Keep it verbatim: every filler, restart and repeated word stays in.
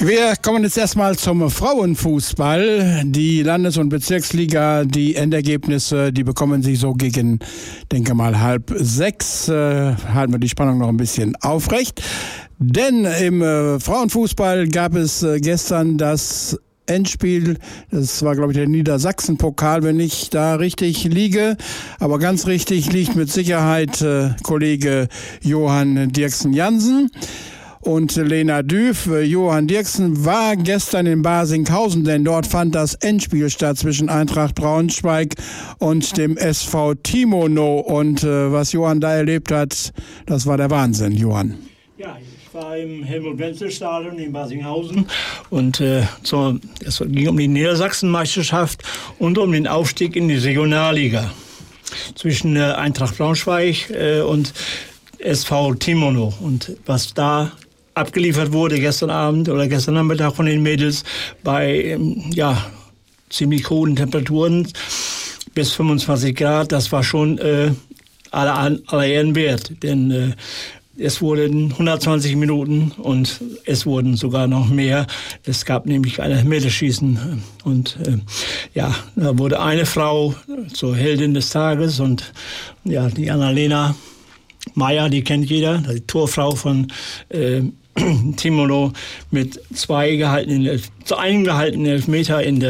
Wir kommen jetzt erstmal zum Frauenfußball. Die Landes- und Bezirksliga, die Endergebnisse, die bekommen Sie so gegen, denke mal, halb sechs. Äh, halten wir die Spannung noch ein bisschen aufrecht. Denn im äh, Frauenfußball gab es äh, gestern das Endspiel, das war, glaube ich, der Niedersachsen-Pokal, wenn ich da richtig liege. Aber ganz richtig liegt mit Sicherheit äh, Kollege Johann Dirksen-Jansen und Lena Düff. Johann Dirksen war gestern in Barsinghausen, denn dort fand das Endspiel statt zwischen Eintracht Braunschweig und dem S V Timono. Und äh, was Johann da erlebt hat, das war der Wahnsinn, Johann. Ja, ich war im Helmut-Wenzel-Stadion in Barsinghausen und äh, so, es ging um die Niedersachsen-Meisterschaft und um den Aufstieg in die Regionalliga zwischen äh, Eintracht Braunschweig äh, und S V Timono. Und was da abgeliefert wurde gestern Abend oder gestern Nachmittag von den Mädels bei ähm, ja, ziemlich hohen Temperaturen bis fünfundzwanzig Grad, das war schon äh, aller, aller Ehren wert. Denn äh, es wurden hundertzwanzig Minuten und es wurden sogar noch mehr. Es gab nämlich ein Elfmeterschießen und äh, ja, da wurde eine Frau zur Heldin des Tages und ja, die Annalena Meyer, die kennt jeder, die Torfrau von äh, Timono mit zwei gehaltenen, zu einem gehaltenen Elfmeter in der